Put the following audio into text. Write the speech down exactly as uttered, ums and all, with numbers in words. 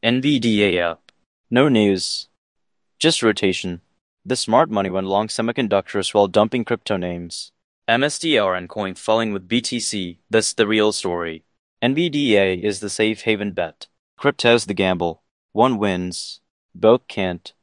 NVIDIA. No news. Just rotation. The smart money went long semiconductors while dumping crypto names. M S D R and coin falling with B T C. That's the real story. NVIDIA is the safe haven bet. Crypto's the gamble. One wins. Both can't.